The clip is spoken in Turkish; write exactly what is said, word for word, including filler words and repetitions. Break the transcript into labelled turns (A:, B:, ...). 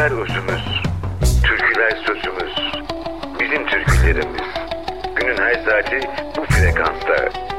A: Müzikler özümüz, türküler sözümüz, bizim türkülerimiz. Günün her saati bu frekansta.